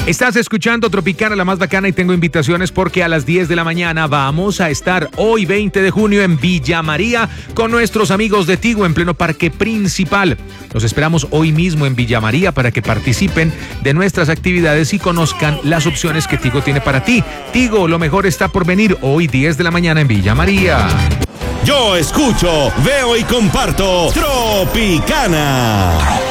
Estás escuchando Tropicana, la más bacana, y tengo invitaciones porque a las 10 de la mañana vamos a estar hoy 20 de junio en Villa María con nuestros amigos de Tigo en pleno Parque Principal. Los esperamos hoy mismo en Villa María para que participen de nuestras actividades y conozcan las opciones que Tigo tiene para ti. Tigo, lo mejor está por venir hoy 10 de la mañana en Villa María. Yo escucho, veo y comparto Tropicana.